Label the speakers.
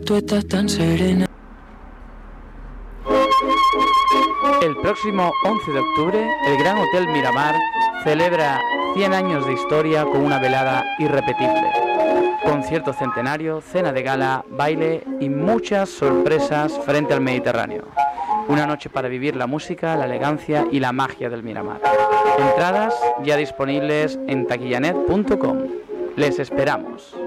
Speaker 1: Tú estás tan serena.
Speaker 2: El próximo 11 de octubre, el Gran Hotel Miramar celebra 100 años de historia con una velada irrepetible. Concierto centenario, cena de gala, baile y muchas sorpresas frente al Mediterráneo. Una noche para vivir la música, la elegancia y la magia del Miramar. Entradas ya disponibles en taquillanet.com. Les esperamos.